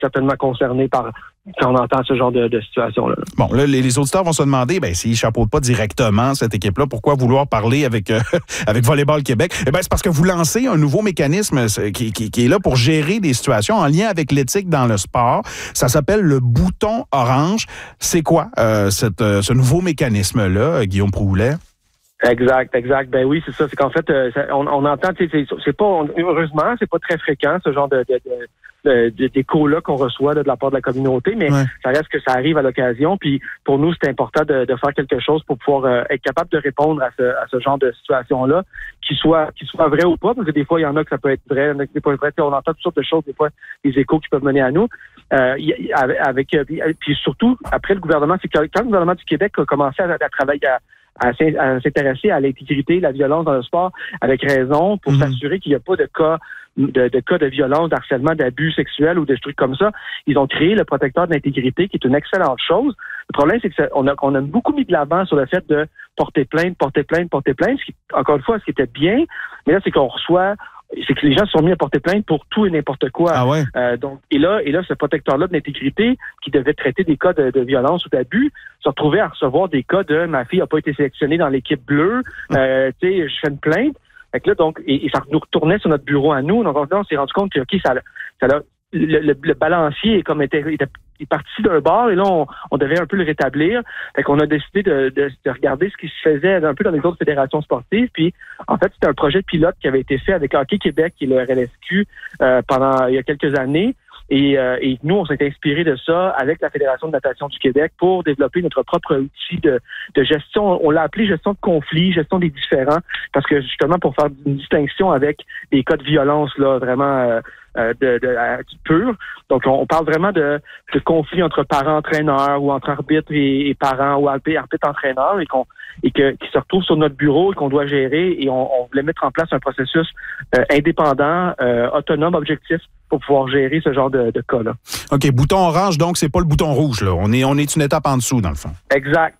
certainement concernés par quand on entend ce genre de situation-là. Bon, là, les auditeurs vont se demander, s'ils ne chapeautent pas directement cette équipe-là, pourquoi vouloir parler avec Volleyball Québec? C'est parce que vous lancez un nouveau mécanisme qui est là pour gérer des situations en lien avec l'éthique dans le sport. Ça s'appelle le bouton orange. C'est quoi ce nouveau mécanisme-là, Guillaume Proulet? Exact. Ben oui, c'est ça. C'est qu'en fait, on entend, c'est pas, heureusement, c'est pas très fréquent, ce genre d'écho-là qu'on reçoit de la part de la communauté, mais ça reste que ça arrive à l'occasion. Puis pour nous, c'est important de faire quelque chose pour pouvoir être capable de répondre à ce genre de situation-là, qui soit vrai ou pas, parce que des fois, il y en a que ça peut être vrai, des fois vrai. On entend toutes sortes de choses, des fois, des échos qui peuvent mener à nous. Puis surtout, après le gouvernement, c'est quand le gouvernement du Québec a commencé à travailler à s'intéresser à l'intégrité, la violence dans le sport, avec raison, pour s'assurer qu'il n'y a pas de cas de violence, d'harcèlement, d'abus sexuels ou de trucs comme ça. Ils ont créé le protecteur de l'intégrité, qui est une excellente chose. Le problème, c'est que on a beaucoup mis de l'avant sur le fait de porter plainte, ce qui, encore une fois, ce qui était bien, mais là, c'est que les gens se sont mis à porter plainte pour tout et n'importe quoi. Ah ouais. Et là, ce protecteur-là de l'intégrité, qui devait traiter des cas de violence ou d'abus, se retrouvait à recevoir des cas de ma fille n'a pas été sélectionnée dans l'équipe bleue, je fais une plainte. Fait que là, donc, et ça nous retournait sur notre bureau à nous. Donc, on s'est rendu compte que, le balancier est parti d'un bord et là, on devait un peu le rétablir. Fait qu'on a décidé de regarder ce qui se faisait un peu dans les autres fédérations sportives. Puis, en fait, c'était un projet pilote qui avait été fait avec Hockey Québec et le RLSQ il y a quelques années. Et nous, on s'est inspiré de ça avec la Fédération de natation du Québec pour développer notre propre outil de gestion. On l'a appelé gestion de conflits, gestion des différends, parce que justement pour faire une distinction avec des cas de violence là vraiment pur. Donc on parle vraiment de conflits entre parents-entraîneurs ou entre arbitres et parents ou arbitres-entraîneurs qui se retrouvent sur notre bureau et qu'on doit gérer, et on voulait mettre en place un processus indépendant, autonome, objectif pour pouvoir gérer ce genre de cas-là. OK, bouton orange, donc c'est pas le bouton rouge, là. On est une étape en dessous, dans le fond. Exact.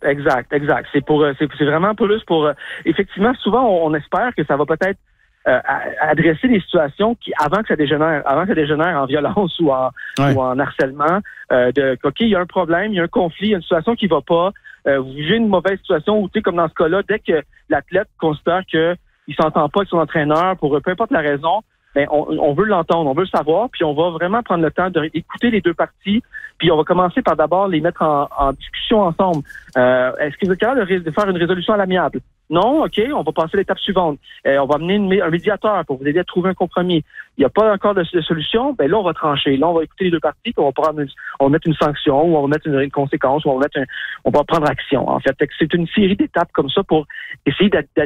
C'est vraiment plus pour effectivement, souvent on espère que ça va peut-être adresser des situations qui, avant que ça dégénère en violence ou en harcèlement, OK, il y a un problème, il y a un conflit, il y a une situation qui va pas, vous vivez une mauvaise situation où, tu sais, comme dans ce cas-là, dès que l'athlète considère qu'il s'entend pas avec son entraîneur pour peu importe la raison, ben on veut l'entendre, on veut le savoir, puis on va vraiment prendre le temps d'écouter les deux parties, puis on va commencer par d'abord les mettre en discussion ensemble. Est-ce que vous êtes capable de faire une résolution à l'amiable? Non, OK, on va passer à l'étape suivante. On va amener un médiateur pour vous aider à trouver un compromis. Il n'y a pas encore de solution, ben là, on va trancher. Là, on va écouter les deux parties, puis on va mettre une sanction, ou on va mettre une conséquence, ou on va prendre action, en fait. C'est une série d'étapes comme ça pour essayer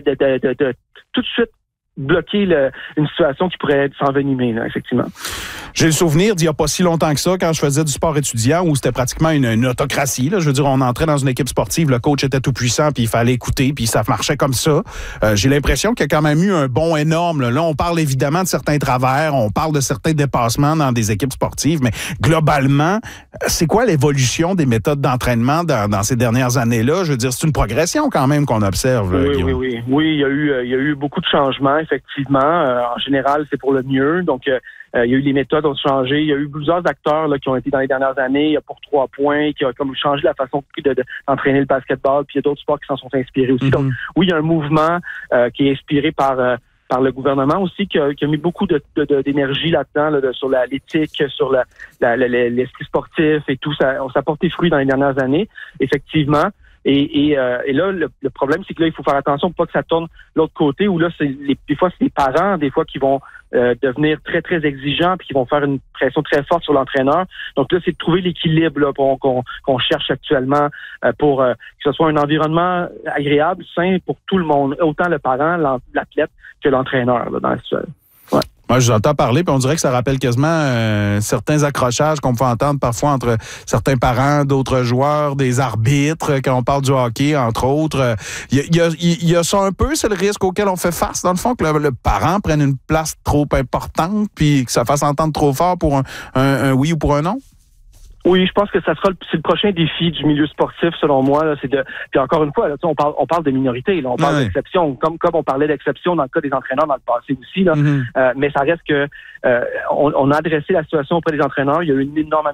de tout de suite bloquer une situation qui pourrait s'envenimer, là, effectivement. J'ai le souvenir d'il n'y a pas si longtemps que ça, quand je faisais du sport étudiant, où c'était pratiquement une autocratie. Là. Je veux dire, on entrait dans une équipe sportive, le coach était tout puissant, puis il fallait écouter, puis ça marchait comme ça. J'ai l'impression qu'il y a quand même eu un bond énorme. Là, on parle évidemment de certains travers, on parle de certains dépassements dans des équipes sportives, mais globalement, c'est quoi l'évolution des méthodes d'entraînement dans ces dernières années-là? Je veux dire, c'est une progression quand même qu'on observe. Oui, il y a eu beaucoup de changements, effectivement. En général, c'est pour le mieux. Donc, il y a eu les méthodes ont changé. Il y a eu plusieurs acteurs là, qui ont été dans les dernières années. Il y a pour 3 points qui a comme changé la façon d'entraîner le basketball. Puis il y a d'autres sports qui s'en sont inspirés aussi. Donc, oui, il y a un mouvement qui est inspiré par le gouvernement aussi, qui a mis beaucoup d'énergie là-dedans, sur l'éthique, sur l'esprit sportif et tout. Ça a porté fruit dans les dernières années, effectivement. Et là, le problème, c'est que là, il faut faire attention pour pas que ça tourne l'autre côté, où là, des fois, c'est les parents, des fois, qui vont devenir très, très exigeants, puis qui vont faire une pression très forte sur l'entraîneur. Donc là, c'est de trouver l'équilibre là, qu'on cherche actuellement pour que ce soit un environnement agréable, sain pour tout le monde, autant le parent, l'athlète que l'entraîneur là, dans la situation. Ouais. Moi, je vous entends parler, puis on dirait que ça rappelle quasiment certains accrochages qu'on peut entendre parfois entre certains parents, d'autres joueurs, des arbitres, quand on parle du hockey, entre autres. Il y a ça un peu, c'est le risque auquel on fait face, dans le fond, que le parent prenne une place trop importante, puis que ça fasse entendre trop fort pour un oui ou pour un non? Oui, je pense que c'est le prochain défi du milieu sportif, selon moi. Là, puis encore une fois, là, on parle de minorité, là, on parle d'exception, comme on parlait d'exception dans le cas des entraîneurs dans le passé aussi. Là, mais ça reste que on a adressé la situation auprès des entraîneurs. Il y a eu une énorme